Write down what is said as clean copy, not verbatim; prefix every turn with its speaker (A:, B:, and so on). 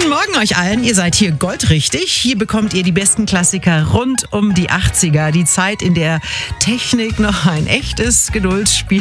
A: Guten Morgen euch allen, ihr seid hier goldrichtig. Hier bekommt ihr die besten Klassiker rund um die 80er. Die Zeit, in der Technik noch ein echtes Geduldsspiel